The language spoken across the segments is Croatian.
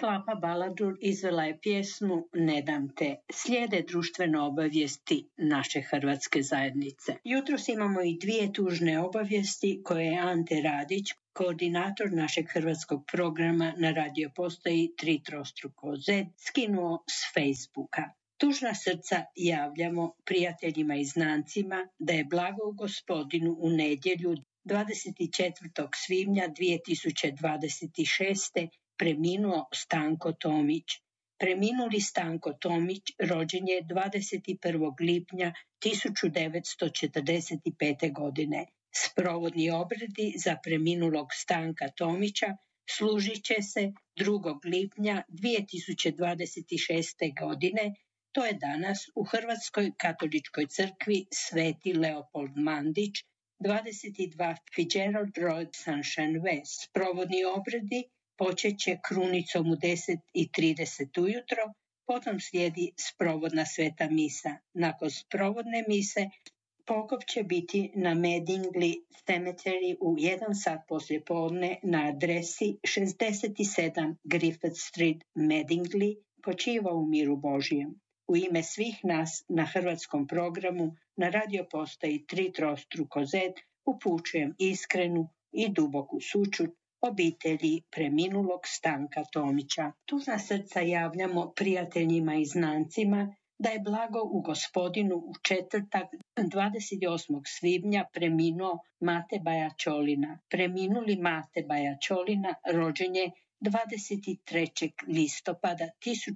Klapa Baladur izvela je pjesmu Ne dam te. Slijede društvene obavijesti naše hrvatske zajednice. Jutros imamo i dvije tužne obavijesti koje je Ante Radić, koordinator našeg hrvatskog programa na radio postaji 3x skinuo s Facebooka. Tužna srca javljamo prijateljima i znancima da je blagom Gospodinu u nedjelju 24. svibnja 2026. preminuo Stanko Tomić. Preminuli Stanko Tomić rođen je 21. lipnja 1945. godine. Sprovodni obredi za preminulog Stanka Tomića služit će se 2. lipnja 2026. godine. To je danas u Hrvatskoj katoličkoj crkvi Sveti Leopold Mandić, 22 Fitzgerald Road, Sunshine West. Sprovodni obredi počet će krunicom u 10:30 ujutro, potom slijedi sprovodna sveta misa. Nakon sprovodne mise pokop će biti na Madingley Cemetery u 1 sat poslijepodne na adresi 67 Griffith Street, Madingley. Počiva u miru Božjem. U ime svih nas na hrvatskom programu na radio postaji 3x upućujem iskrenu i duboku sućut obitelji preminulog Stanka Tomića. Tužna srca javljamo prijateljima i znancima da je blago u Gospodinu u četvrtak 28. svibnja preminuo Mate Baja Čolina. Preminuli Mate Baja Čolina rođen je 23. listopada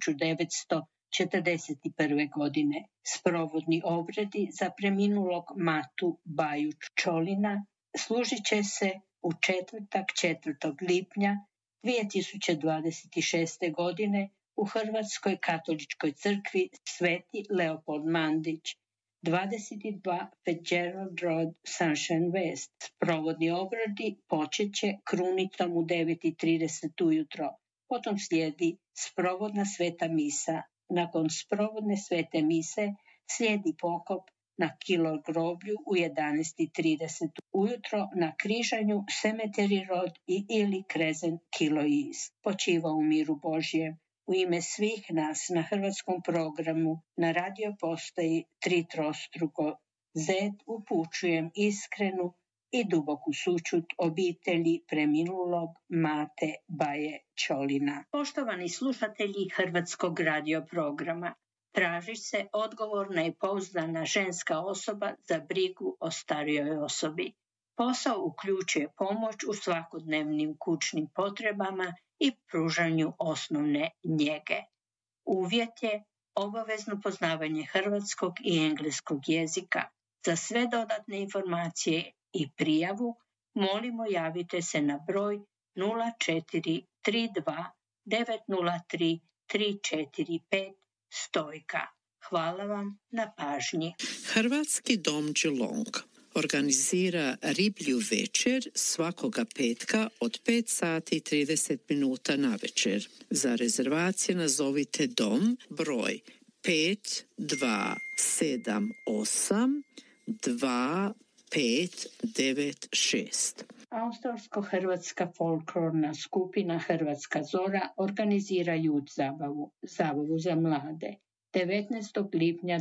1941. godine. Sprovodni obredi za preminulog Matu Baju Čolina služit će se u četvrtak 4. lipnja 2026. godine u Hrvatskoj katoličkoj crkvi Sveti Leopold Mandić, 22 Fitzgerald Road, Sunshine West. Sprovodni obredi počet će krunicom u 9:30 ujutro. Potom slijedi sprovodna sveta misa. Nakon sprovodne svete mise slijedi pokop na Kilor groblju u 11:30 ujutro na križanju Cemetery Road i ili Crescent Kilo East. Počiva u miru Božjem. U ime svih nas na hrvatskom programu na radio postaji 3x upućujem iskrenu i duboku sućut obitelji preminulog Mate Baje Čolina. Poštovani slušatelji hrvatskog radio programa, traži se odgovorna i pouzdana ženska osoba za brigu o starijoj osobi. Posao uključuje pomoć u svakodnevnim kućnim potrebama i pružanju osnovne njege. Uvjet je obavezno poznavanje hrvatskog i engleskog jezika. Za sve dodatne informacije i prijavu molimo javite se na broj 0432 903 345 Stojka. Hvala vam na pažnji. Hrvatski dom Geelong organizira riblju večer svakoga petka od 5:30 navečer. Za rezervacije nazovite dom broj 5278 2596. Australsko-hrvatska folklorna skupina Hrvatska Zora organizira Youth zabavu za mlade. 19. lipnja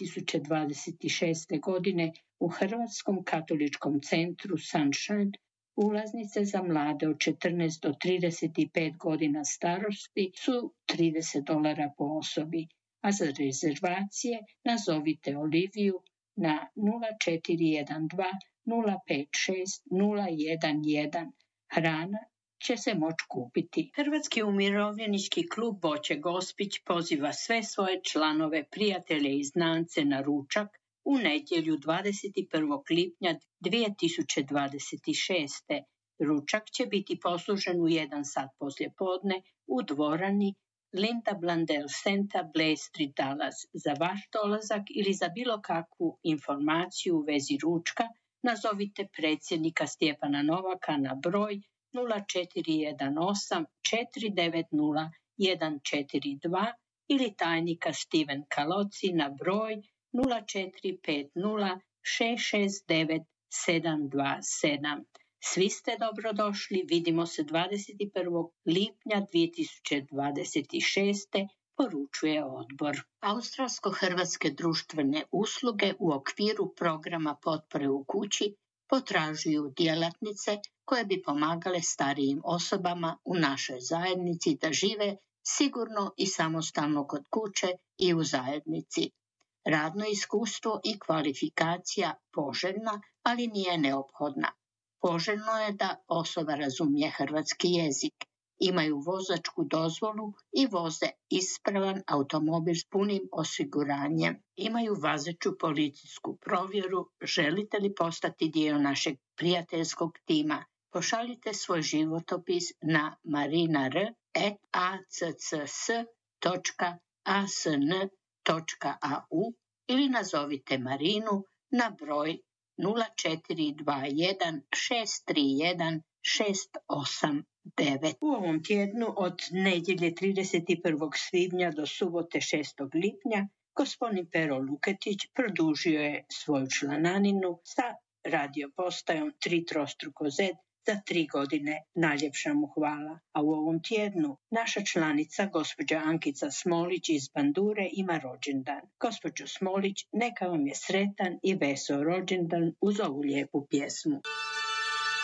2026. godine u Hrvatskom katoličkom centru Sunshine ulaznice za mlade od 14 do 35 godina starosti su $30 po osobi, a za rezervacije nazovite Oliviju na 0412 056 011. Hrana će se moći kupiti. Hrvatski umirovljenički klub Boće Gospić poziva sve svoje članove, prijatelje i znance na ručak u nedjelju 21. lipnja 2026. Ručak će biti poslužen u 1 sat poslijepodne u dvorani Linda Blandel Center, Blaze Street, Dallas. Za vaš dolazak ili za bilo kakvu informaciju u vezi ručka nazovite predsjednika Stjepana Novaka na broj 0418 490 142 ili tajnika Steven Kaloci na broj 0450 669 727. Svi ste dobrodošli, vidimo se 21. lipnja 2026. poručuje odbor. Australsko-hrvatske društvene usluge u okviru programa potpore u kući potražuju djelatnice koje bi pomagale starijim osobama u našoj zajednici da žive sigurno i samostalno kod kuće i u zajednici. Radno iskustvo i kvalifikacija poželjna, ali nije neophodna. Poželjno je da osoba razumije hrvatski jezik, imaju vozačku dozvolu i voze ispravan automobil s punim osiguranjem, imaju važeću policijsku provjeru. Želite li postati dio našeg prijateljskog tima? Pošaljite svoj životopis na marinar@accs.asn.au ili nazovite Marinu na broj 0421 631 689. U ovom tjednu od nedjelje 31. svibnja do subote 6. lipnja gospodin Pero Luketić produžio je svoju člananinu sa radio postajom 3x Z za 3 godine. Najljepša mu hvala. A u ovom tjednu naša članica gospođa Ankica Smolić iz Bandure ima rođendan. Gospođo Smolić, neka vam je sretan i veseo rođendan uz ovu lijepu pjesmu.